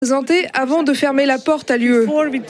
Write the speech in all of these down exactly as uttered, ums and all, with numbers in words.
Présenté avant de fermer la porte à l'U E.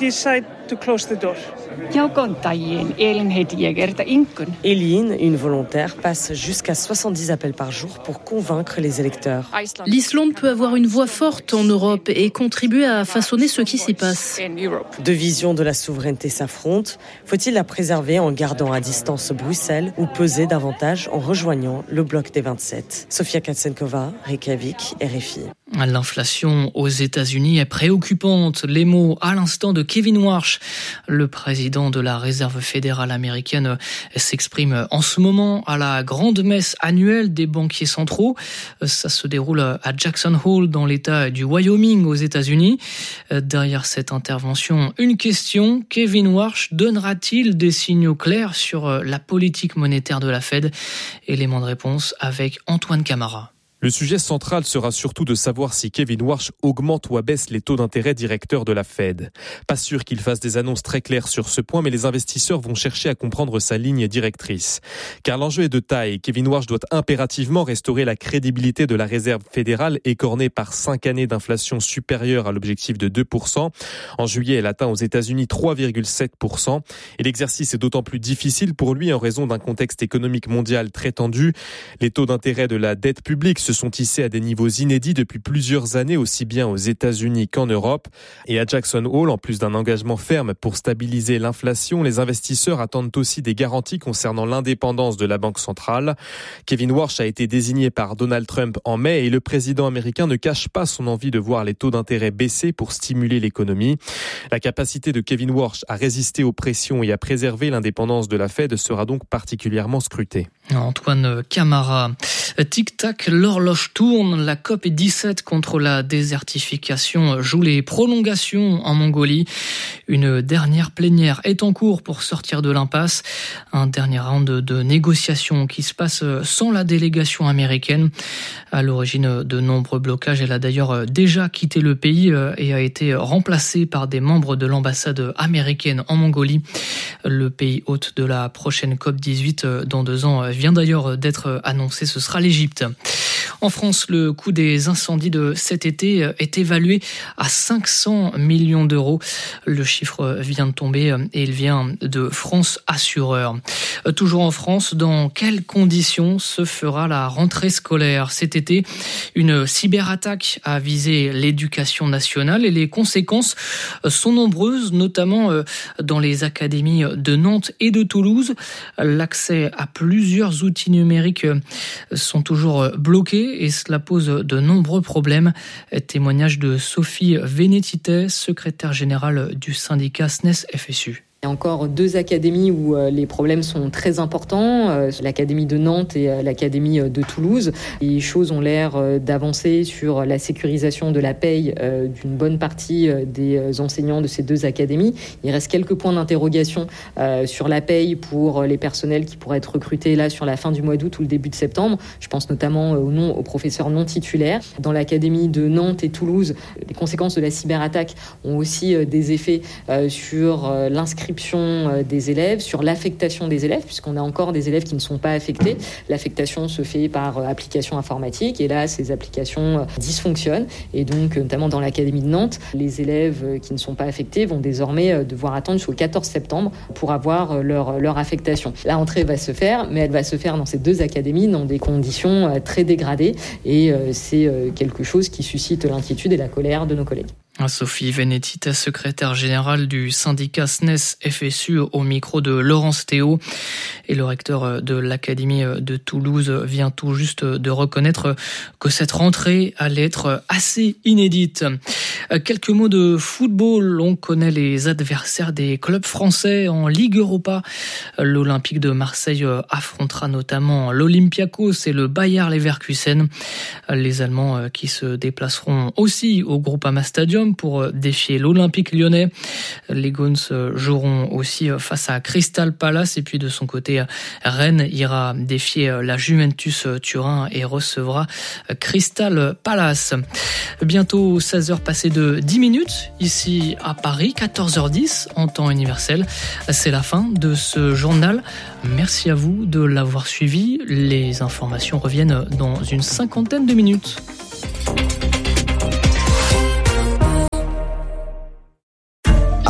Elin, une volontaire, passe jusqu'à soixante-dix appels par jour pour convaincre les électeurs. L'Islande peut avoir une voix forte en Europe et contribuer à façonner ce qui s'y passe. Deux visions de la souveraineté s'affrontent. Faut-il la préserver en gardant à distance Bruxelles ou peser davantage en rejoignant le bloc des vingt-sept? Sofia Katsenkova, Reykjavik, R F I. L'inflation aux États-Unis est préoccupante. Les mots à l'instant de Kevin Warsh, le président de la Réserve fédérale américaine, s'exprime en ce moment à la grande messe annuelle des banquiers centraux. Ça se déroule à Jackson Hole dans l'État du Wyoming aux États-Unis. Derrière cette intervention, une question. Kevin Warsh donnera-t-il des signaux clairs sur la politique monétaire de la Fed? Élément de réponse avec Antoine Camara. Le sujet central sera surtout de savoir si Kevin Warsh augmente ou abaisse les taux d'intérêt directeurs de la Fed. Pas sûr qu'il fasse des annonces très claires sur ce point, mais les investisseurs vont chercher à comprendre sa ligne directrice. Car l'enjeu est de taille. Kevin Warsh doit impérativement restaurer la crédibilité de la Réserve fédérale, écornée par cinq années d'inflation supérieure à l'objectif de deux pour cent. En juillet, elle atteint aux États-Unis trois virgule sept pour cent. Et l'exercice est d'autant plus difficile pour lui en raison d'un contexte économique mondial très tendu. Les taux d'intérêt de la dette publique se sont tissés à des niveaux inédits depuis plusieurs années, aussi bien aux États-Unis qu'en Europe. Et à Jackson Hole, en plus d'un engagement ferme pour stabiliser l'inflation, les investisseurs attendent aussi des garanties concernant l'indépendance de la Banque centrale. Kevin Warsh a été désigné par Donald Trump en mai et le président américain ne cache pas son envie de voir les taux d'intérêt baisser pour stimuler l'économie. La capacité de Kevin Warsh à résister aux pressions et à préserver l'indépendance de la Fed sera donc particulièrement scrutée. Antoine Camara. Tic-tac, l'horloge tourne. La COP dix-sept contre la désertification joue les prolongations en Mongolie. Une dernière plénière est en cours pour sortir de l'impasse. Un dernier round de négociations qui se passe sans la délégation américaine. À l'origine de nombreux blocages, elle a d'ailleurs déjà quitté le pays et a été remplacée par des membres de l'ambassade américaine en Mongolie. Le pays hôte de la prochaine COP dix-huit dans deux ans vient d'ailleurs d'être annoncé. Ce sera l'Égypte. En France, le coût des incendies de cet été est évalué à cinq cents millions d'euros. Le chiffre vient de tomber et il vient de France Assureur. Toujours en France, dans quelles conditions se fera la rentrée scolaire cet été? Une cyberattaque a visé l'éducation nationale et les conséquences sont nombreuses, notamment dans les académies de Nantes et de Toulouse. L'accès à plusieurs outils numériques sont toujours bloqués et cela pose de nombreux problèmes. Témoignage de Sophie Vénétité, secrétaire générale du syndicat S N E S F S U. Il y a encore deux académies où les problèmes sont très importants, l'académie de Nantes et l'académie de Toulouse. Les choses ont l'air d'avancer sur la sécurisation de la paye d'une bonne partie des enseignants de ces deux académies. Il reste quelques points d'interrogation sur la paye pour les personnels qui pourraient être recrutés là sur la fin du mois d'août ou le début de septembre. Je pense notamment aux, non, aux professeurs non titulaires. Dans l'académie de Nantes et Toulouse, les conséquences de la cyberattaque ont aussi des effets sur l'inscription des élèves, sur l'affectation des élèves, puisqu'on a encore des élèves qui ne sont pas affectés. L'affectation se fait par application informatique et là, ces applications dysfonctionnent. Et donc, notamment dans l'académie de Nantes, les élèves qui ne sont pas affectés vont désormais devoir attendre jusqu'au quatorze septembre pour avoir leur, leur affectation. La rentrée va se faire, mais elle va se faire dans ces deux académies dans des conditions très dégradées et c'est quelque chose qui suscite l'inquiétude et la colère de nos collègues. Sophie Vénétité, secrétaire générale du syndicat S N E S F S U au micro de Laurence Théo. Et le recteur de l'Académie de Toulouse vient tout juste de reconnaître que cette rentrée allait être assez inédite. Quelques mots de football. On connaît les adversaires des clubs français en Ligue Europa. L'Olympique de Marseille affrontera notamment l'Olympiakos et le Bayer Leverkusen. Les Allemands qui se déplaceront aussi au Groupama Stadium pour défier l'Olympique lyonnais. Les Gaunes joueront aussi face à Crystal Palace et puis de son côté, Rennes ira défier la Juventus Turin et recevra Crystal Palace. Bientôt seize heures passées de dix minutes ici à Paris, quatorze heures dix en temps universel. C'est la fin de ce journal. Merci à vous de l'avoir suivi. Les informations reviennent dans une cinquantaine de minutes.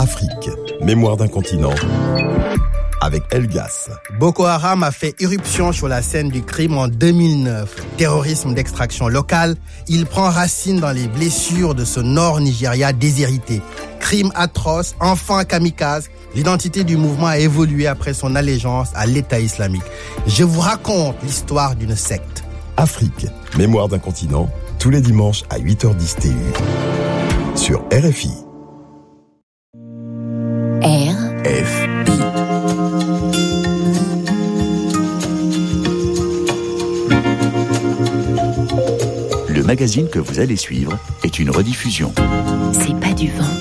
Afrique, mémoire d'un continent, avec Elgas. Boko Haram a fait irruption sur la scène du crime en deux mille neuf. Terrorisme d'extraction locale, il prend racine dans les blessures de ce Nord-Nigeria déshérité. Crime atroce, enfant kamikaze, l'identité du mouvement a évolué après son allégeance à l'État islamique. Je vous raconte l'histoire d'une secte. Afrique, mémoire d'un continent, tous les dimanches à huit heures dix T U. Sur R F I. R F I. Le magazine que vous allez suivre est une rediffusion. C'est pas du vent.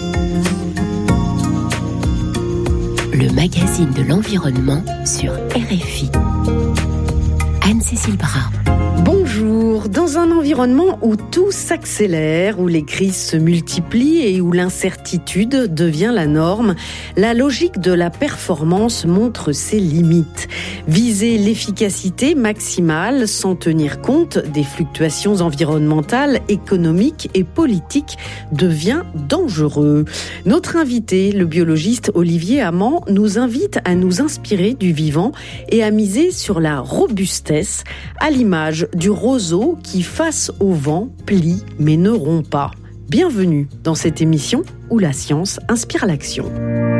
Le magazine de l'environnement sur R F I. Anne-Cécile Bras. Bonjour. Dans un environnement où tout s'accélère, où les crises se multiplient et où l'incertitude devient la norme, la logique de la performance montre ses limites. Viser l'efficacité maximale sans tenir compte des fluctuations environnementales, économiques et politiques devient dangereux. Notre invité, le biologiste Olivier Amand, nous invite à nous inspirer du vivant et à miser sur la robustesse, à l'image du roseau qui, face au vent, plie mais ne rompt pas. Bienvenue dans cette émission où la science inspire l'action.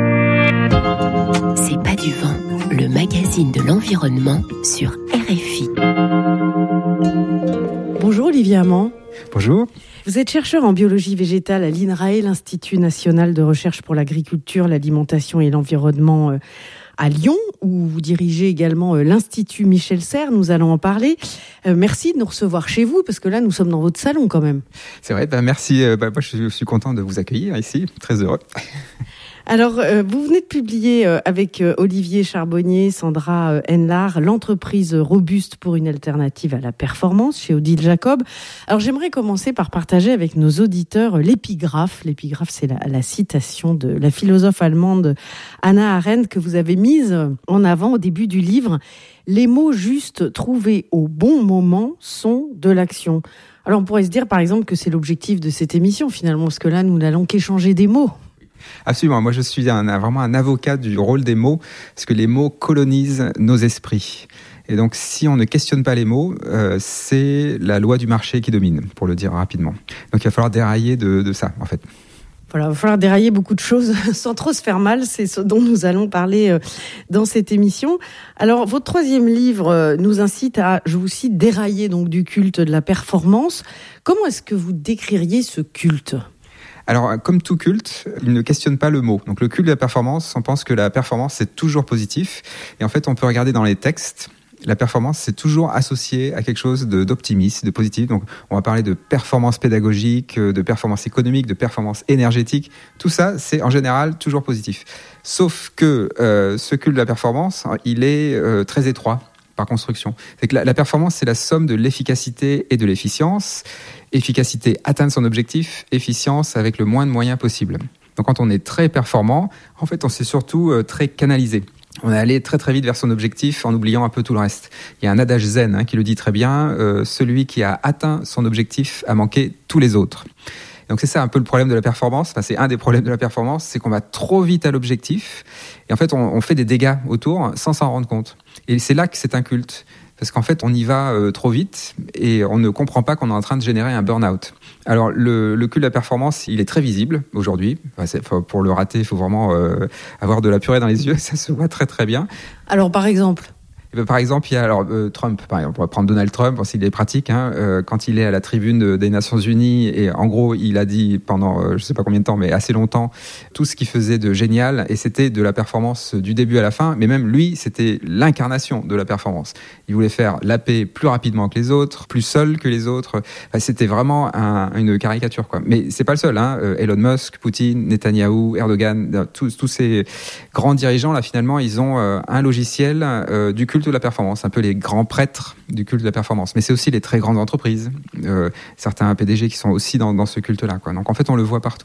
C'est pas du vent, le magazine de l'environnement sur R F I. Bonjour Olivier Amand. Bonjour. Vous êtes chercheur en biologie végétale à l'I N R A E, l'Institut national de recherche pour l'agriculture, l'alimentation et l'environnement à Lyon, où vous dirigez également l'Institut Michel Serres. Nous allons en parler. Euh, merci de nous recevoir chez vous, parce que là, nous sommes dans votre salon quand même. C'est vrai, bah merci. Euh, bah, moi, je suis content de vous accueillir ici, très heureux. Alors, euh, vous venez de publier euh, avec euh, Olivier Charbonnier, Sandra euh, Henlar, l'entreprise robuste pour une alternative à la performance chez Odile Jacob. Alors, j'aimerais commencer par partager avec nos auditeurs euh, l'épigraphe. L'épigraphe, c'est la, la citation de la philosophe allemande Hannah Arendt que vous avez mise en avant au début du livre. Les mots justes trouvés au bon moment sont de l'action. Alors, on pourrait se dire, par exemple, que c'est l'objectif de cette émission, finalement, parce que là, nous n'allons qu'échanger des mots. Absolument. Moi, je suis un, vraiment un avocat du rôle des mots, parce que les mots colonisent nos esprits. Et donc, si on ne questionne pas les mots, euh, c'est la loi du marché qui domine, pour le dire rapidement. Donc, il va falloir dérailler de, de ça, en fait. Voilà, il va falloir dérailler beaucoup de choses sans trop se faire mal. C'est ce dont nous allons parler dans cette émission. Alors, votre troisième livre nous incite à, je vous cite, dérailler donc du culte de la performance. Comment est-ce que vous décririez ce culte ? Alors, comme tout culte, il ne questionne pas le mot. Donc, le culte de la performance, on pense que la performance, c'est toujours positif. Et en fait, on peut regarder dans les textes, la performance, c'est toujours associé à quelque chose de, d'optimiste, de positif. Donc, on va parler de performance pédagogique, de performance économique, de performance énergétique. Tout ça, c'est en général toujours positif. Sauf que euh, ce culte de la performance, il est euh, très étroit par construction. C'est que la, la performance, c'est la somme de l'efficacité et de l'efficience. Efficacité, atteindre son objectif. Efficience, avec le moins de moyens possible. Donc, quand on est très performant, en fait, on s'est surtout euh, très canalisé. On est allé très très vite vers son objectif en oubliant un peu tout le reste. Il y a un adage zen hein, qui le dit très bien, euh, celui qui a atteint son objectif a manqué tous les autres. Donc c'est ça un peu le problème de la performance, enfin c'est un des problèmes de la performance, c'est qu'on va trop vite à l'objectif et en fait on, on fait des dégâts autour sans s'en rendre compte. Et c'est là que c'est un culte. Parce qu'en fait, on y va euh, trop vite et on ne comprend pas qu'on est en train de générer un burn-out. Alors, le, le culte de la performance, il est très visible aujourd'hui. Enfin, c'est, pour le rater, il faut vraiment euh, avoir de la purée dans les yeux. Ça se voit très, très bien. Alors, par exemple ? Et ben, par exemple, il y a alors euh, Trump, par exemple, on va prendre Donald Trump, parce qu'il est pratique, hein, euh, quand il est à la tribune de, des Nations Unies, et en gros, il a dit pendant, euh, je sais pas combien de temps, mais assez longtemps, tout ce qu'il faisait de génial, et c'était de la performance du début à la fin, mais même lui, c'était l'incarnation de la performance. Il voulait faire la paix plus rapidement que les autres, plus seul que les autres. Enfin, c'était vraiment un, une caricature, quoi. Mais c'est pas le seul, hein. Euh, Elon Musk, Poutine, Netanyahou, Erdogan, tous, tous ces grands dirigeants là, finalement, ils ont euh, un logiciel euh, du culte de la performance, un peu les grands prêtres du culte de la performance. Mais c'est aussi les très grandes entreprises, euh, certains P D G qui sont aussi dans, dans ce culte-là, quoi. Donc en fait, on le voit partout.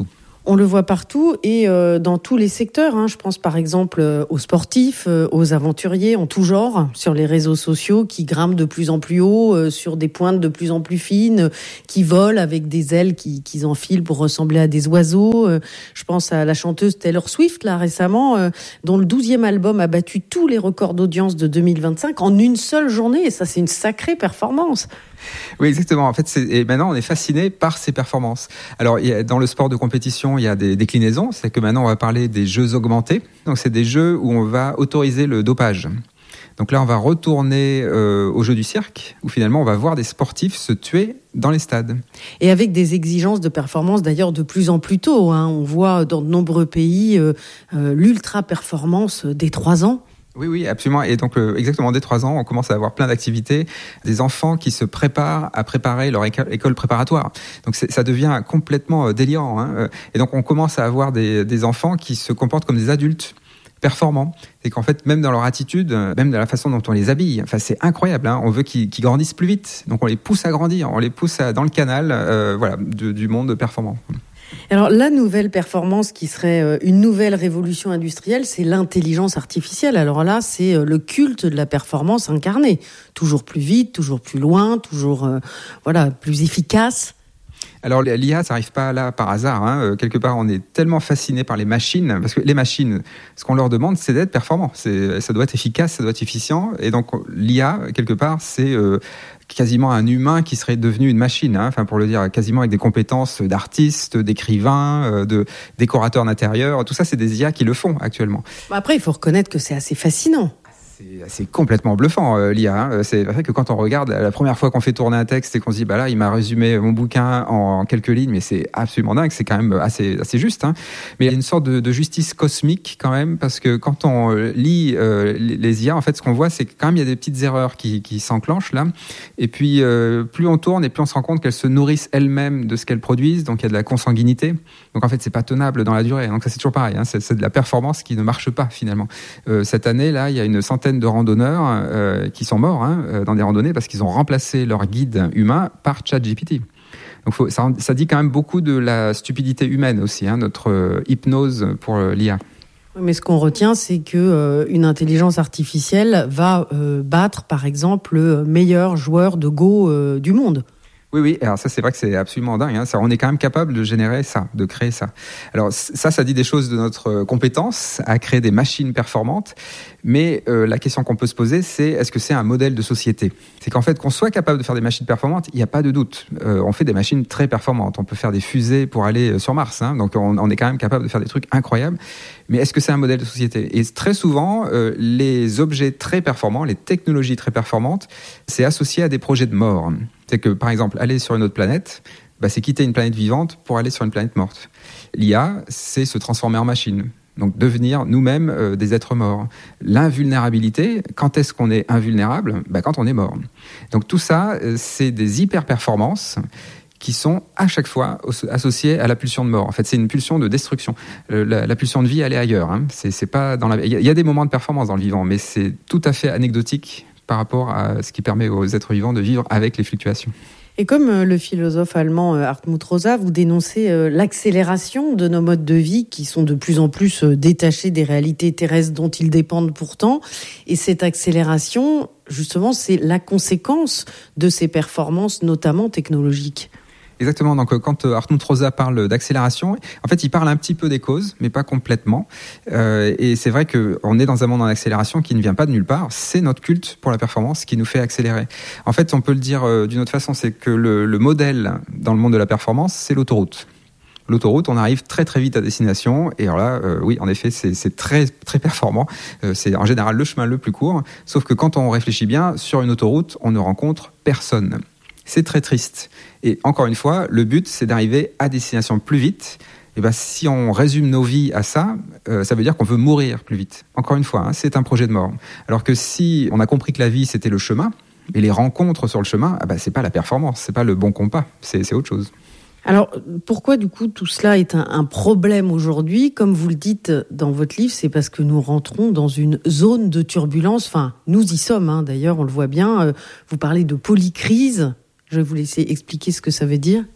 On le voit partout et euh, dans tous les secteurs. Hein. Je pense par exemple euh, aux sportifs, euh, aux aventuriers en tout genre, sur les réseaux sociaux qui grimpent de plus en plus haut, euh, sur des pointes de plus en plus fines, euh, qui volent avec des ailes qui, qui enfilent pour ressembler à des oiseaux. Euh, je pense à la chanteuse Taylor Swift, là récemment, euh, dont le douzième album a battu tous les records d'audience de deux mille vingt-cinq en une seule journée. Et ça, c'est une sacrée performance. Oui, exactement. En fait, c'est, et maintenant, on est fasciné par ces performances. Alors, il y a, dans le sport de compétition, il y a des déclinaisons. C'est que maintenant, on va parler des jeux augmentés. Donc, c'est des jeux où on va autoriser le dopage. Donc là, on va retourner euh, au jeu du cirque, où finalement, on va voir des sportifs se tuer dans les stades. Et avec des exigences de performance, d'ailleurs, de plus en plus tôt. Hein. On voit dans de nombreux pays euh, euh, l'ultra-performance dès trois ans. Oui, oui, absolument. Et donc, euh, exactement, dès trois ans, on commence à avoir plein d'activités, des enfants qui se préparent à préparer leur éco- école préparatoire. Donc, c'est, ça devient complètement euh, délirant. Hein. Et donc, on commence à avoir des, des enfants qui se comportent comme des adultes performants. C'est qu'en fait, même dans leur attitude, même dans la façon dont on les habille, enfin, c'est incroyable. Hein. On veut qu'ils, qu'ils grandissent plus vite. Donc, on les pousse à grandir, on les pousse à, dans le canal, euh, voilà, de, du monde performant. Alors, la nouvelle performance qui serait une nouvelle révolution industrielle, c'est l'intelligence artificielle. Alors là, c'est le culte de la performance incarnée. Toujours plus vite, toujours plus loin, toujours euh, voilà, plus efficace. Alors l'I A, ça n'arrive pas là par hasard. Hein. Quelque part, on est tellement fasciné par les machines, parce que les machines, ce qu'on leur demande, c'est d'être performant. C'est, ça doit être efficace, ça doit être efficient. Et donc l'I A, quelque part, c'est euh, quasiment un humain qui serait devenu une machine. Hein. Enfin, pour le dire, quasiment avec des compétences d'artiste, d'écrivain, de décorateur d'intérieur. Tout ça, c'est des I A qui le font actuellement. Après, il faut reconnaître que c'est assez fascinant. C'est, c'est complètement bluffant, euh, l'I A. Hein. C'est vrai que quand on regarde la première fois qu'on fait tourner un texte et qu'on se dit, bah là, il m'a résumé mon bouquin en quelques lignes, mais c'est absolument dingue. C'est quand même assez, assez juste. Hein. Mais il y a une sorte de, de justice cosmique quand même, parce que quand on lit euh, les I A, en fait, ce qu'on voit, c'est que quand même il y a des petites erreurs qui, qui s'enclenchent là. Et puis, euh, plus on tourne et plus on se rend compte qu'elles se nourrissent elles-mêmes de ce qu'elles produisent. Donc, il y a de la consanguinité. Donc, en fait, c'est pas tenable dans la durée. Donc, ça, c'est toujours pareil. Hein. C'est, c'est de la performance qui ne marche pas finalement. Euh, cette année, là, il y a une centaine de randonneurs euh, qui sont morts hein, dans des randonnées parce qu'ils ont remplacé leur guide humain par ChatGPT. Donc faut, ça, ça dit quand même beaucoup de la stupidité humaine aussi, hein, notre euh, hypnose pour euh, l'I A. Mais ce qu'on retient, c'est que euh, une intelligence artificielle va euh, battre, par exemple, le meilleur joueur de Go euh, du monde. Oui, oui. Alors ça, c'est vrai que c'est absolument dingue. Hein. Ça, on est quand même capable de générer ça, de créer ça. Alors ça, ça dit des choses de notre compétence à créer des machines performantes. Mais euh, la question qu'on peut se poser, c'est est-ce que c'est un modèle de société ? C'est qu'en fait, qu'on soit capable de faire des machines performantes, il n'y a pas de doute. Euh, on fait des machines très performantes. On peut faire des fusées pour aller sur Mars. Hein. Donc on, on est quand même capable de faire des trucs incroyables. Mais est-ce que c'est un modèle de société ? Et très souvent, euh, les objets très performants, les technologies très performantes, c'est associé à des projets de mort. C'est que, par exemple, aller sur une autre planète, bah, c'est quitter une planète vivante pour aller sur une planète morte. L'I A, c'est se transformer en machine. Donc, devenir nous-mêmes euh, des êtres morts. L'invulnérabilité, quand est-ce qu'on est invulnérable ? Bah, quand on est mort. Donc, tout ça, euh, c'est des hyper-performances qui sont à chaque fois associées à la pulsion de mort. En fait, c'est une pulsion de destruction. La, la pulsion de vie, elle est ailleurs. Hein. C'est, c'est pas dans la... Il y a des moments de performance dans le vivant, mais c'est tout à fait anecdotique par rapport à ce qui permet aux êtres vivants de vivre avec les fluctuations. Et comme le philosophe allemand Hartmut Rosa, vous dénoncez l'accélération de nos modes de vie qui sont de plus en plus détachés des réalités terrestres dont ils dépendent pourtant. Et cette accélération, justement, c'est la conséquence de ces performances, notamment technologiques. Exactement. Donc, quand Hartmut Rosa parle d'accélération, en fait, il parle un petit peu des causes, mais pas complètement. Euh, et c'est vrai qu'on est dans un monde en accélération qui ne vient pas de nulle part. C'est notre culte pour la performance qui nous fait accélérer. En fait, on peut le dire euh, d'une autre façon, c'est que le, le modèle dans le monde de la performance, c'est l'autoroute. L'autoroute, on arrive très très vite à destination. Et alors là, euh, oui, en effet, c'est, c'est très très performant. Euh, c'est en général le chemin le plus court. Sauf que quand on réfléchit bien, sur une autoroute, on ne rencontre personne. C'est très triste. Et encore une fois, le but, c'est d'arriver à destination plus vite. Et ben, si on résume nos vies à ça, euh, ça veut dire qu'on veut mourir plus vite. Encore une fois, hein, c'est un projet de mort. Alors que si on a compris que la vie, c'était le chemin, et les rencontres sur le chemin, ah ben, c'est pas la performance, c'est pas le bon compas, c'est, c'est autre chose. Alors, pourquoi du coup tout cela est un, un problème aujourd'hui ? Comme vous le dites dans votre livre, c'est parce que nous rentrons dans une zone de turbulence. Enfin, nous y sommes, hein, d'ailleurs, on le voit bien. Vous parlez de polycrise. Je vais vous laisser expliquer ce que ça veut dire.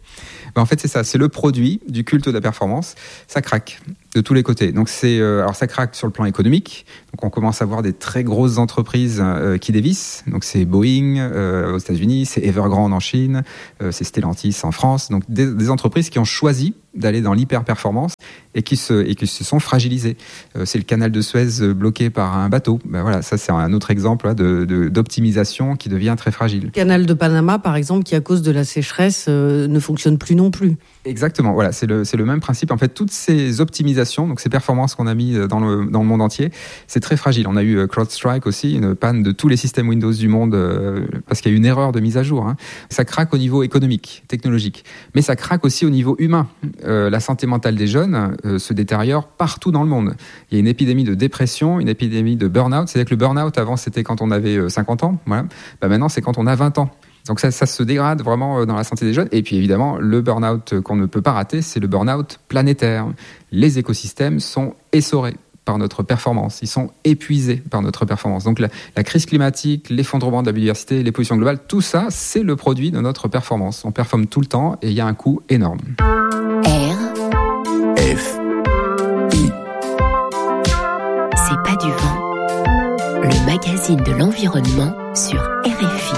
Ben, en fait, c'est ça, c'est le produit du culte de la performance. Ça craque de tous les côtés. Donc c'est, euh, alors ça craque sur le plan économique. Donc on commence à voir des très grosses entreprises euh, qui dévissent. Donc c'est Boeing euh, aux États-Unis, c'est Evergrande en Chine, euh, c'est Stellantis en France. Donc des, des entreprises qui ont choisi d'aller dans l'hyper-performance et qui se et qui se sont fragilisées. Euh, c'est le canal de Suez bloqué par un bateau. Ben voilà, ça c'est un autre exemple là, de, de d'optimisation qui devient très fragile. Le canal de Panama, par exemple, qui à cause de la sécheresse euh, ne fonctionne plus non plus. Exactement. Voilà, c'est le c'est le même principe. En fait, toutes ces optimisations, donc ces performances qu'on a mis dans le dans le monde entier, c'est très fragile. On a eu CrowdStrike aussi, une panne de tous les systèmes Windows du monde euh, parce qu'il y a eu une erreur de mise à jour. Hein. Ça craque au niveau économique, technologique, mais ça craque aussi au niveau humain. Euh, la santé mentale des jeunes euh, se détériore partout dans le monde. Il y a une épidémie de dépression, une épidémie de burn-out. C'est-à-dire que le burn-out avant c'était quand on avait cinquante ans, voilà. Bah maintenant c'est quand on a vingt ans. Donc ça, ça se dégrade vraiment dans la santé des jeunes. Et puis évidemment, le burn-out qu'on ne peut pas rater, c'est le burn-out planétaire. Les écosystèmes sont essorés par notre performance. Ils sont épuisés par notre performance. Donc la, la crise climatique, l'effondrement de la biodiversité, les pollutions globales, tout ça, c'est le produit de notre performance. On performe tout le temps et il y a un coût énorme. R. F. I. C'est pas du vent. Le magazine de l'environnement sur R F I.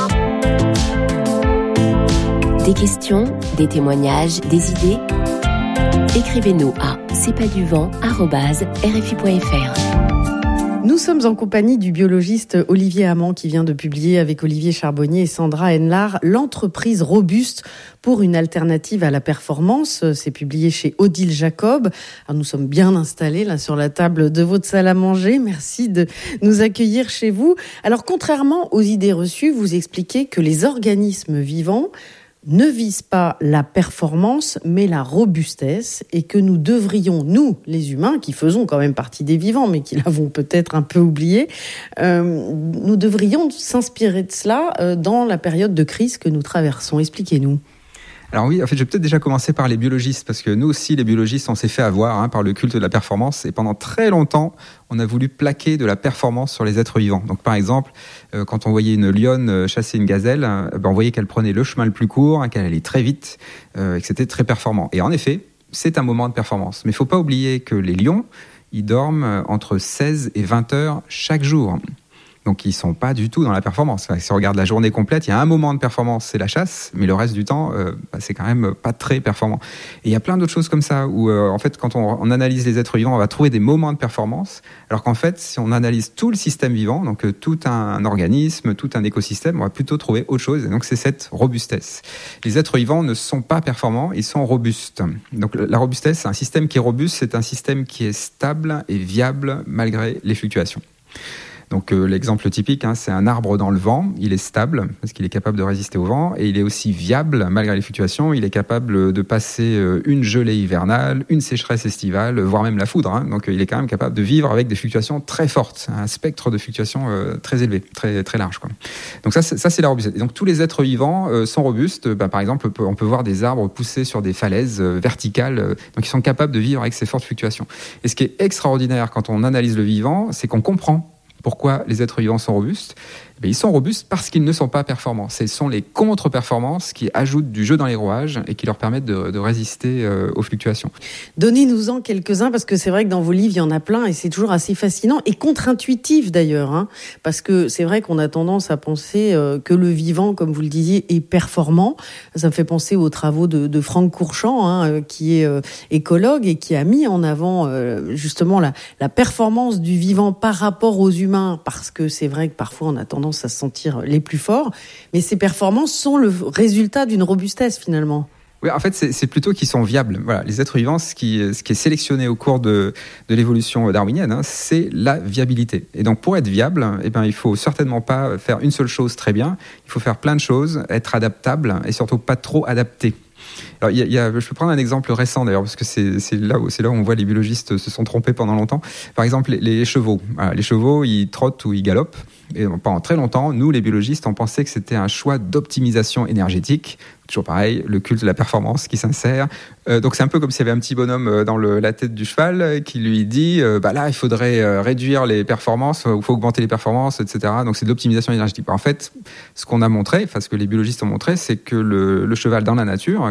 Des questions, des témoignages, des idées? Écrivez-nous à c'est pas du vent arobase r f i point f r. Nous sommes en compagnie du biologiste Olivier Amand qui vient de publier avec Olivier Charbonnier et Sandra Henlard l'entreprise robuste pour une alternative à la performance. C'est publié chez Odile Jacob. Alors nous sommes bien installés là sur la table de votre salle à manger. Merci de nous accueillir chez vous. Alors contrairement aux idées reçues, vous expliquez que les organismes vivants ne vise pas la performance, mais la robustesse, et que nous devrions, nous, les humains, qui faisons quand même partie des vivants, mais qui l'avons peut-être un peu oublié, euh, nous devrions s'inspirer de cela euh, dans la période de crise que nous traversons. Expliquez-nous. Alors oui, en fait, je vais peut-être déjà commencer par les biologistes, parce que nous aussi, les biologistes, on s'est fait avoir hein, par le culte de la performance, et pendant très longtemps, on a voulu plaquer de la performance sur les êtres vivants. Donc par exemple, euh, quand on voyait une lionne chasser une gazelle, euh, ben, on voyait qu'elle prenait le chemin le plus court, hein, qu'elle allait très vite, euh, et que c'était très performant. Et en effet, c'est un moment de performance. Mais il ne faut pas oublier que les lions, ils dorment entre seize et vingt heures chaque jour. Donc, ils sont pas du tout dans la performance. Si on regarde la journée complète, il y a un moment de performance, c'est la chasse, mais le reste du temps, euh, bah, c'est quand même pas très performant. Et il y a plein d'autres choses comme ça, où euh, en fait, quand on, on analyse les êtres vivants, on va trouver des moments de performance, alors qu'en fait, si on analyse tout le système vivant, donc euh, tout un, un organisme, tout un écosystème, on va plutôt trouver autre chose, et donc c'est cette robustesse. Les êtres vivants ne sont pas performants, ils sont robustes. Donc la robustesse, c'est un système qui est robuste, c'est un système qui est stable et viable malgré les fluctuations. Donc euh, l'exemple typique, hein, c'est un arbre dans le vent. Il est stable parce qu'il est capable de résister au vent et il est aussi viable malgré les fluctuations. Il est capable de passer euh, une gelée hivernale, une sécheresse estivale, voire même la foudre. Hein. Donc euh, il est quand même capable de vivre avec des fluctuations très fortes, un spectre de fluctuations euh, très élevé, très très large, quoi. Donc ça, c'est, ça c'est la robustesse. Et donc tous les êtres vivants euh, sont robustes. Ben, par exemple, on peut, on peut voir des arbres pousser sur des falaises euh, verticales. Euh, donc ils sont capables de vivre avec ces fortes fluctuations. Et ce qui est extraordinaire quand on analyse le vivant, c'est qu'on comprend pourquoi les êtres vivants sont robustes. Eh bien, ils sont robustes parce qu'ils ne sont pas performants. Ce sont les contre-performances qui ajoutent du jeu dans les rouages et qui leur permettent de, de résister euh, aux fluctuations. Donnez-nous-en quelques-uns, parce que c'est vrai que dans vos livres, il y en a plein et c'est toujours assez fascinant et contre-intuitif d'ailleurs. Hein, parce que c'est vrai qu'on a tendance à penser euh, que le vivant, comme vous le disiez, est performant. Ça me fait penser aux travaux de, de Franck Courchamp, hein, qui est euh, écologue et qui a mis en avant euh, justement la, la performance du vivant par rapport aux humains, parce que c'est vrai que parfois on a tendance à se sentir les plus forts, mais ces performances sont le résultat d'une robustesse finalement. Oui, en fait, c'est, c'est plutôt qu'ils sont viables. Voilà, les êtres vivants, ce qui, ce qui est sélectionné au cours de, de l'évolution darwinienne, hein, c'est la viabilité. Et donc, pour être viable, eh ben, il faut certainement pas faire une seule chose très bien. Il faut faire plein de choses, être adaptable et surtout pas trop adapté. Alors, il y a, il y a, je peux prendre un exemple récent d'ailleurs, parce que c'est, c'est, là où, c'est là où on voit les biologistes se sont trompés pendant longtemps. Par exemple, les, les chevaux. Voilà, les chevaux, ils trottent ou ils galopent. Et pendant très longtemps, nous, les biologistes, on pensait que c'était un choix d'optimisation énergétique. Toujours pareil, le culte de la performance qui s'insère. Euh, donc c'est un peu comme s'il y avait un petit bonhomme dans le, la tête du cheval qui lui dit euh, bah là, il faudrait euh, réduire les performances, ou il faut augmenter les performances, et cetera. Donc c'est de l'optimisation énergétique. En fait, ce qu'on a montré, enfin ce que les biologistes ont montré, c'est que le, le cheval dans la nature, quand il choisit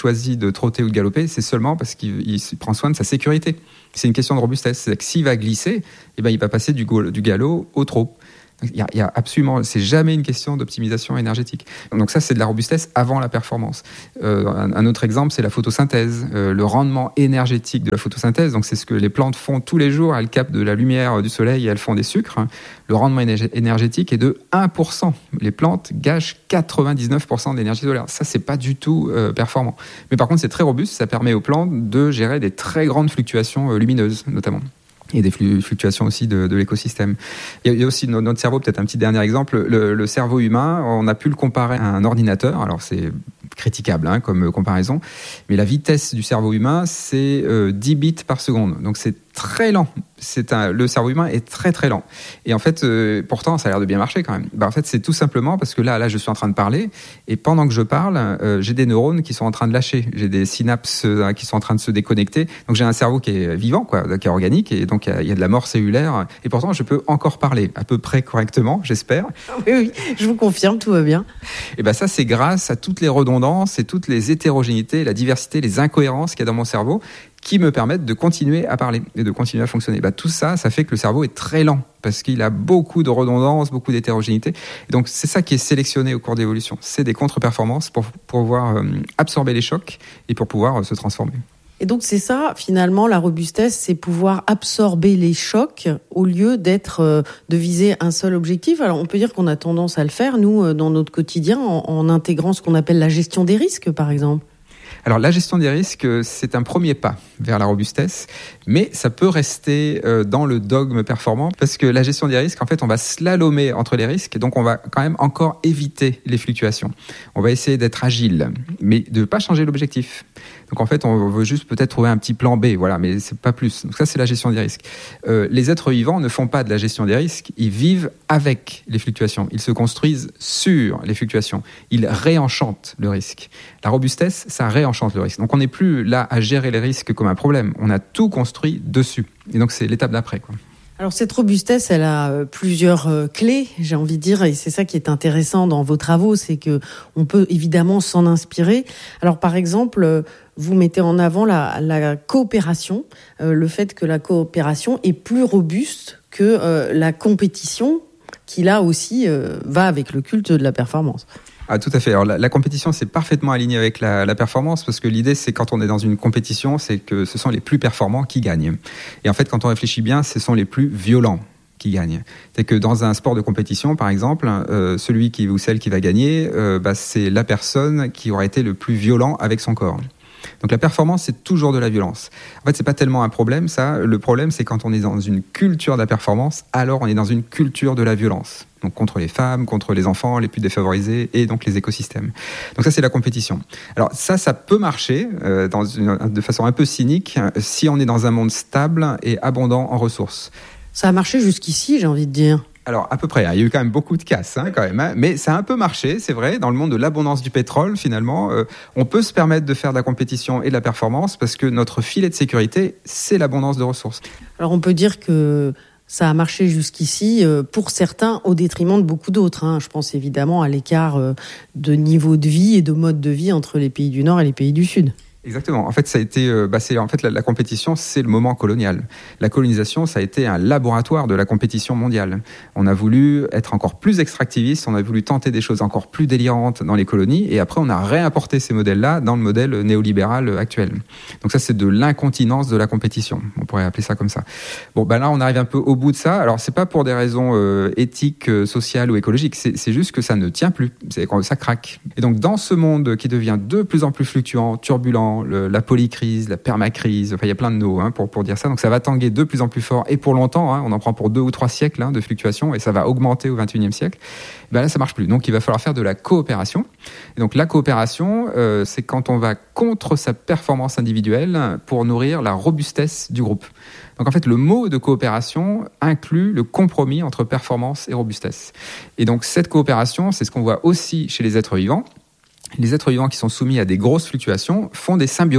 choisit de trotter ou de galoper, c'est seulement parce qu'il il prend soin de sa sécurité. C'est une question de robustesse. C'est-à-dire que s'il va glisser, eh ben, il va passer du, go- du galop au trot. Il y a, il y a absolument, c'est jamais une question d'optimisation énergétique. Donc ça, c'est de la robustesse avant la performance. Euh, un, un autre exemple, c'est la photosynthèse. Euh, le rendement énergétique de la photosynthèse, donc c'est ce que les plantes font tous les jours. Elles captent de la lumière du soleil et elles font des sucres. Le rendement énergétique est de un pour cent. Les plantes gâchent quatre-vingt-dix-neuf pour cent de l'énergie solaire. Ça, c'est pas du tout euh, performant. Mais par contre, c'est très robuste. Ça permet aux plantes de gérer des très grandes fluctuations euh, lumineuses, notamment. Et des fluctuations aussi de, de l'écosystème. Il y a aussi notre cerveau, peut-être un petit dernier exemple, le, le cerveau humain, on a pu le comparer à un ordinateur, alors c'est critiquable hein, comme comparaison, mais la vitesse du cerveau humain, c'est euh, dix bits par seconde, donc c'est très lent. C'est un, le cerveau humain est très très lent. Et en fait, euh, pourtant, ça a l'air de bien marcher quand même. Ben, en fait, c'est tout simplement parce que là, là, je suis en train de parler, et pendant que je parle, euh, j'ai des neurones qui sont en train de lâcher, j'ai des synapses euh, qui sont en train de se déconnecter. Donc j'ai un cerveau qui est vivant, quoi, qui est organique, et donc il y, y a de la mort cellulaire. Et pourtant, je peux encore parler à peu près correctement, j'espère. Oui, oui, je vous confirme, tout va bien. Et ben ça, c'est grâce à toutes les redondances et toutes les hétérogénéités, la diversité, les incohérences qu'il y a dans mon cerveau, qui me permettent de continuer à parler et de continuer à fonctionner. Bah, tout ça, ça fait que le cerveau est très lent parce qu'il a beaucoup de redondance, beaucoup d'hétérogénéité. Et donc, c'est ça qui est sélectionné au cours de l'évolution. C'est des contre-performances pour, pour pouvoir euh, absorber les chocs et pour pouvoir euh, se transformer. Et donc, c'est ça, finalement, la robustesse, c'est pouvoir absorber les chocs au lieu d'être, euh, de viser un seul objectif. Alors, on peut dire qu'on a tendance à le faire, nous, euh, dans notre quotidien, en, en intégrant ce qu'on appelle la gestion des risques, par exemple. Alors la gestion des risques, c'est un premier pas vers la robustesse, mais ça peut rester dans le dogme performant parce que la gestion des risques, en fait, on va slalomer entre les risques, donc on va quand même encore éviter les fluctuations. On va essayer d'être agile, mais de ne pas changer l'objectif. Donc en fait, on veut juste peut-être trouver un petit plan B, voilà, mais c'est pas plus. Donc ça, c'est la gestion des risques. Euh, les êtres vivants ne font pas de la gestion des risques, ils vivent avec les fluctuations. Ils se construisent sur les fluctuations. Ils réenchantent le risque. La robustesse, ça réenchante le risque. Donc on n'est plus là à gérer les risques comme un problème. On a tout construit dessus. Et donc c'est l'étape d'après, quoi. Alors cette robustesse, elle a plusieurs clés, j'ai envie de dire, et c'est ça qui est intéressant dans vos travaux, c'est que on peut évidemment s'en inspirer. Alors par exemple, vous mettez en avant la, la coopération, euh, le fait que la coopération est plus robuste que euh, la compétition, qui là aussi euh, va avec le culte de la performance. Ah, tout à fait. Alors, la, la compétition, c'est parfaitement aligné avec la, la performance parce que l'idée, c'est quand on est dans une compétition, c'est que ce sont les plus performants qui gagnent. Et en fait, quand on réfléchit bien, ce sont les plus violents qui gagnent. C'est que dans un sport de compétition, par exemple, euh, celui qui ou celle qui va gagner, euh, bah, c'est la personne qui aura été le plus violent avec son corps. Donc la performance, c'est toujours de la violence. En fait, c'est pas tellement un problème, ça. Le problème, c'est quand on est dans une culture de la performance, alors on est dans une culture de la violence. Donc contre les femmes, contre les enfants, les plus défavorisés, et donc les écosystèmes. Donc ça, c'est la compétition. Alors ça, ça peut marcher euh, dans une, de façon un peu cynique si on est dans un monde stable et abondant en ressources. Ça a marché jusqu'ici, j'ai envie de dire. Alors, à peu près. Il y a eu quand même beaucoup de casses, hein, quand même. Hein, mais ça a un peu marché, c'est vrai. Dans le monde de l'abondance du pétrole, finalement, euh, on peut se permettre de faire de la compétition et de la performance parce que notre filet de sécurité, c'est l'abondance de ressources. Alors, on peut dire que ça a marché jusqu'ici, euh, pour certains, au détriment de beaucoup d'autres. Hein. Je pense évidemment à l'écart euh, de niveau de vie et de mode de vie entre les pays du Nord et les pays du Sud. Exactement. En fait, ça a été, euh, bah, c'est en fait la, la compétition, c'est le moment colonial. La colonisation, ça a été un laboratoire de la compétition mondiale. On a voulu être encore plus extractiviste, on a voulu tenter des choses encore plus délirantes dans les colonies, et après on a réimporté ces modèles-là dans le modèle néolibéral actuel. Donc ça, c'est de l'incontinence de la compétition. On pourrait appeler ça comme ça. Bon, bah là, on arrive un peu au bout de ça. Alors, c'est pas pour des raisons euh, éthiques, euh, sociales ou écologiques. C'est, c'est juste que ça ne tient plus. C'est quand ça craque. Et donc, dans ce monde qui devient de plus en plus fluctuant, turbulent, Le, la polycrise, la permacrise, enfin il y a plein de mots hein, pour, pour dire ça, donc ça va tanguer de plus en plus fort et pour longtemps, hein, on en prend pour deux ou trois siècles hein, de fluctuation et ça va augmenter au vingt et unième siècle, ben là ça marche plus, donc il va falloir faire de la coopération. Et donc la coopération, euh, c'est quand on va contre sa performance individuelle pour nourrir la robustesse du groupe. Donc en fait, le mot de coopération inclut le compromis entre performance et robustesse. Et donc cette coopération, c'est ce qu'on voit aussi chez les êtres vivants. Les êtres vivants qui sont soumis à des grosses fluctuations font des symbioses.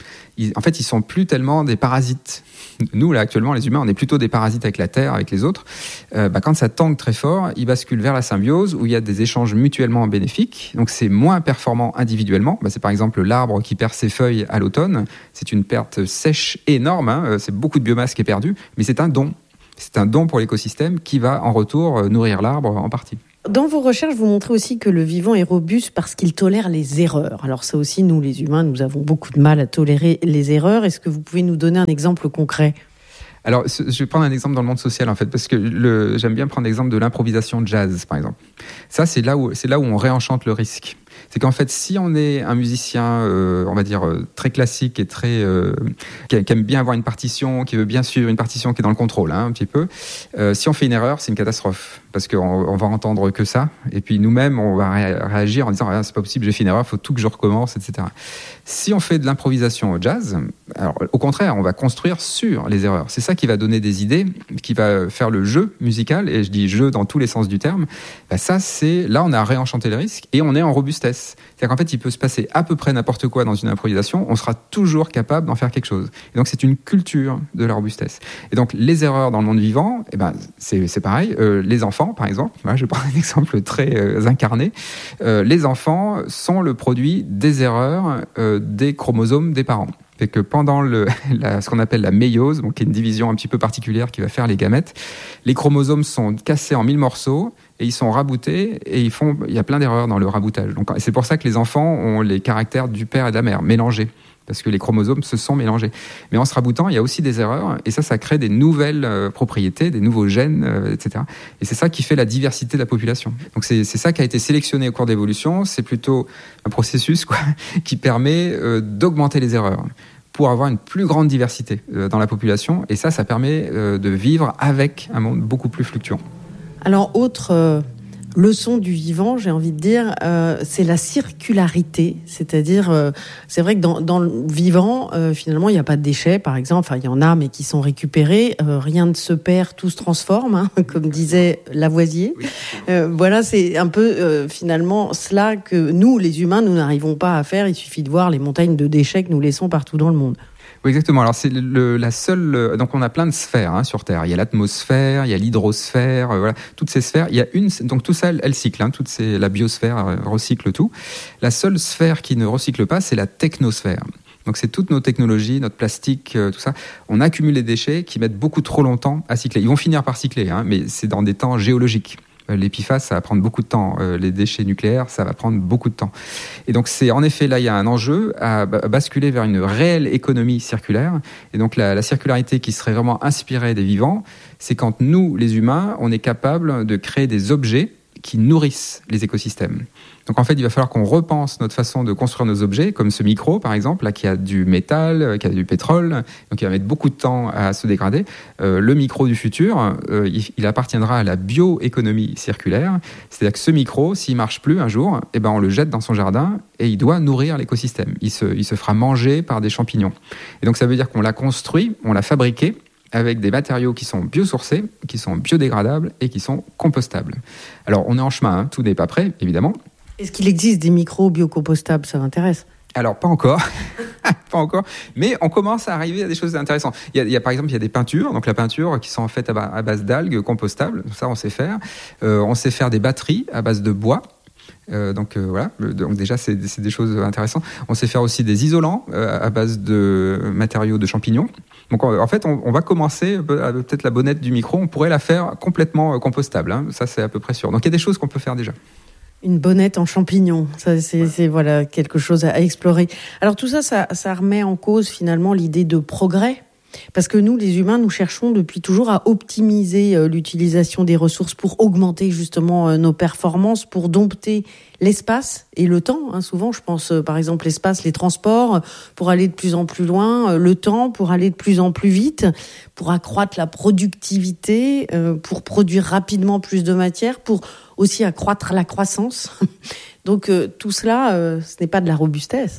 Ils, en fait, ils sont plus tellement des parasites. Nous, là, actuellement, les humains, on est plutôt des parasites avec la Terre, avec les autres. Euh, bah, quand ça tangue très fort, ils basculent vers la symbiose où il y a des échanges mutuellement bénéfiques. Donc, c'est moins performant individuellement. Bah, c'est par exemple l'arbre qui perd ses feuilles à l'automne. C'est une perte sèche énorme. Hein. C'est beaucoup de biomasse qui est perdue, mais c'est un don. C'est un don pour l'écosystème qui va en retour nourrir l'arbre en partie. Dans vos recherches, vous montrez aussi que le vivant est robuste parce qu'il tolère les erreurs. Alors ça aussi, nous les humains, nous avons beaucoup de mal à tolérer les erreurs. Est-ce que vous pouvez nous donner un exemple concret ? Alors, je vais prendre un exemple dans le monde social, en fait, parce que le, j'aime bien prendre l'exemple de l'improvisation jazz, par exemple. Ça, c'est là où, c'est là où on réenchante le risque. C'est qu'en fait, si on est un musicien, euh, on va dire, euh, très classique et très, euh, qui, qui aime bien avoir une partition, qui veut bien suivre une partition qui est dans le contrôle, hein, un petit peu, euh, si on fait une erreur, c'est une catastrophe. Parce qu'on on va entendre que ça. Et puis nous-mêmes, on va ré- réagir en disant, ah, c'est pas possible, j'ai fait une erreur, il faut tout que je recommence, et cetera. Si on fait de l'improvisation au jazz, alors, au contraire, on va construire sur les erreurs. C'est ça qui va donner des idées, qui va faire le jeu musical, et je dis jeu dans tous les sens du terme. Ben ça, c'est, là, on a réenchanté le risque et on est en robustesse. C'est-à-dire qu'en fait, il peut se passer à peu près n'importe quoi dans une improvisation, on sera toujours capable d'en faire quelque chose. Et donc, c'est une culture de la robustesse. Et donc, les erreurs dans le monde vivant, eh ben, c'est, c'est pareil. Euh, les enfants, par exemple, voilà, je vais prendre un exemple très euh, incarné. Euh, les enfants sont le produit des erreurs euh, des chromosomes des parents. C'est que pendant le, la, ce qu'on appelle la méiose, donc qui est une division un petit peu particulière qui va faire les gamètes, les chromosomes sont cassés en mille morceaux et ils sont raboutés et ils font, il y a plein d'erreurs dans le raboutage. Donc c'est pour ça que les enfants ont les caractères du père et de la mère mélangés, parce que les chromosomes se sont mélangés. Mais en se raboutant, il y a aussi des erreurs et ça, ça crée des nouvelles euh, propriétés, des nouveaux gènes, euh, et cetera. Et c'est ça qui fait la diversité de la population. Donc c'est, c'est ça qui a été sélectionné au cours de l'évolution. C'est plutôt un processus quoi, qui permet euh, d'augmenter les erreurs pour avoir une plus grande diversité euh, dans la population. Et ça, ça permet euh, de vivre avec un monde beaucoup plus fluctuant. Alors, autre euh, leçon du vivant, j'ai envie de dire, euh, c'est la circularité. C'est-à-dire, euh, c'est vrai que dans, dans le vivant, euh, finalement, il n'y a pas de déchets, par exemple. Enfin, il y en a, mais qui sont récupérés. Euh, rien ne se perd, tout se transforme, hein, comme disait Lavoisier. Oui. Euh, voilà, c'est un peu, euh, finalement, cela que nous, les humains, nous n'arrivons pas à faire. Il suffit de voir les montagnes de déchets que nous laissons partout dans le monde. Oui, exactement. Alors c'est le, la seule. Donc on a plein de sphères hein, sur Terre. Il y a l'atmosphère, il y a l'hydrosphère, euh, voilà, toutes ces sphères. Il y a une. Donc tout ça, elle, elle cycle. Hein, toutes ces, la biosphère euh, recycle tout. La seule sphère qui ne recycle pas, c'est la technosphère. Donc c'est toutes nos technologies, notre plastique, euh, tout ça. On accumule des déchets qui mettent beaucoup trop longtemps à cycler. Ils vont finir par cycler, hein, mais c'est dans des temps géologiques. L'épiphase, ça va prendre beaucoup de temps. Euh, les déchets nucléaires, ça va prendre beaucoup de temps. Et donc, c'est en effet, là, il y a un enjeu à basculer vers une réelle économie circulaire. Et donc, la, la circularité qui serait vraiment inspirée des vivants, c'est quand nous, les humains, on est capable de créer des objets qui nourrissent les écosystèmes. Donc en fait, il va falloir qu'on repense notre façon de construire nos objets, comme ce micro, par exemple, là, qui a du métal, qui a du pétrole, donc il va mettre beaucoup de temps à se dégrader. Euh, le micro du futur, euh, il, il appartiendra à la bioéconomie circulaire. C'est-à-dire que ce micro, s'il marche plus un jour, eh ben on le jette dans son jardin et il doit nourrir l'écosystème. Il se, il se fera manger par des champignons. Et donc ça veut dire qu'on l'a construit, on l'a fabriqué, avec des matériaux qui sont biosourcés, qui sont biodégradables et qui sont compostables. Alors, on est en chemin, hein, tout n'est pas prêt, évidemment. Est-ce qu'il existe des micros biocompostables ? Ça m'intéresse. Alors, pas encore, pas encore, mais on commence à arriver à des choses intéressantes. Il y a, il y a par exemple, il y a des peintures, donc la peinture qui sont faites à base d'algues compostables, ça on sait faire. Euh, on sait faire des batteries à base de bois. Euh, donc euh, voilà, donc déjà c'est, c'est des choses intéressantes. On sait faire aussi des isolants euh, à base de matériaux de champignons. Donc en fait, on, on va commencer peut-être la bonnette du micro, on pourrait la faire complètement compostable. Hein, ça c'est à peu près sûr. Donc il y a des choses qu'on peut faire déjà. Une bonnette en champignons, ça c'est, ouais. c'est voilà quelque chose à explorer. Alors tout ça, ça, ça remet en cause finalement l'idée de progrès. Parce que nous, les humains, nous cherchons depuis toujours à optimiser euh, l'utilisation des ressources pour augmenter justement euh, nos performances, pour dompter l'espace et le temps. Hein, souvent, je pense euh, par exemple l'espace, les transports, euh, pour aller de plus en plus loin, euh, le temps pour aller de plus en plus vite, pour accroître la productivité, euh, pour produire rapidement plus de matière, pour aussi accroître la croissance. Donc euh, tout cela, euh, ce n'est pas de la robustesse.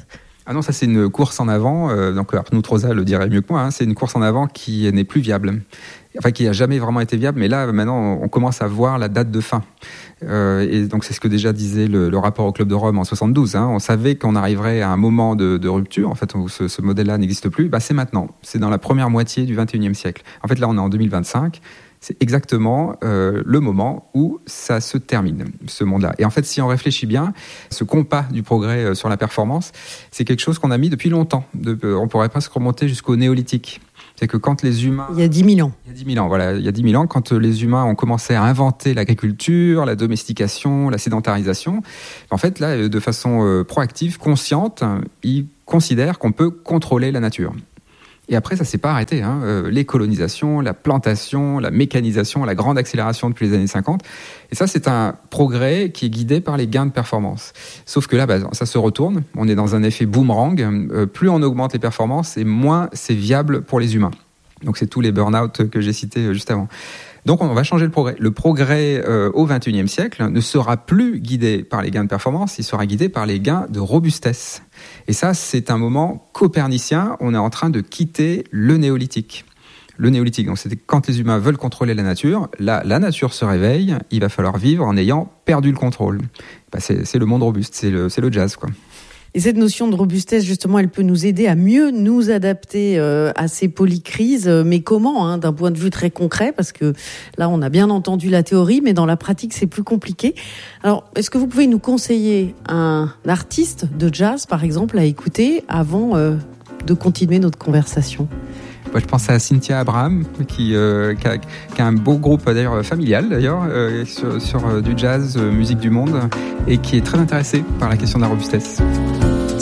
Ah non, ça c'est une course en avant, euh, donc Arnaud Troza le dirait mieux que moi, hein, c'est une course en avant qui n'est plus viable. Enfin, qui n'a jamais vraiment été viable, mais là, maintenant, on commence à voir la date de fin. Euh, et donc, c'est ce que déjà disait le, le rapport au Club de Rome en soixante-douze. Hein. On savait qu'on arriverait à un moment de, de rupture, en fait, où ce, ce modèle-là n'existe plus. Bah, c'est maintenant. C'est dans la première moitié du vingt et unième siècle. En fait, là, on est en deux mille vingt-cinq. C'est exactement euh, le moment où ça se termine, ce monde-là. Et en fait, si on réfléchit bien, ce compas du progrès euh, sur la performance, c'est quelque chose qu'on a mis depuis longtemps. De, euh, on pourrait presque remonter jusqu'au néolithique. C'est que quand les humains... Il y a dix mille ans. Il y a dix mille ans, voilà. Il y a dix mille ans, quand les humains ont commencé à inventer l'agriculture, la domestication, la sédentarisation, en fait, là, de façon euh, proactive, consciente, ils considèrent qu'on peut contrôler la nature. Et après, ça s'est pas arrêté. Hein. Euh, les colonisations, la plantation, la mécanisation, la grande accélération depuis les années cinquante. Et ça, c'est un progrès qui est guidé par les gains de performance. Sauf que là, bah, ça se retourne. On est dans un effet boomerang. Euh, plus on augmente les performances, et moins c'est viable pour les humains. Donc, c'est tous les burn-out que j'ai cités juste avant. Donc, on va changer le progrès. Le progrès euh, au vingt et unième siècle ne sera plus guidé par les gains de performance, il sera guidé par les gains de robustesse. Et ça, c'est un moment copernicien. On est en train de quitter le néolithique. Le néolithique, donc c'était quand les humains veulent contrôler la nature. Là, la nature se réveille. Il va falloir vivre en ayant perdu le contrôle. Bah, c'est, c'est le monde robuste, c'est le, c'est le jazz, quoi. Et cette notion de robustesse, justement, elle peut nous aider à mieux nous adapter euh, à ces polycrises. Mais comment, hein, d'un point de vue très concret? Parce que là, on a bien entendu la théorie, mais dans la pratique, c'est plus compliqué. Alors, est-ce que vous pouvez nous conseiller un artiste de jazz, par exemple, à écouter avant euh, de continuer notre conversation? Moi, je pense à Cynthia Abraham, qui, euh, qui, a, qui a un beau groupe d'ailleurs familial d'ailleurs euh, sur, sur euh, du jazz, euh, musique du monde, et qui est très intéressée par la question de la robustesse.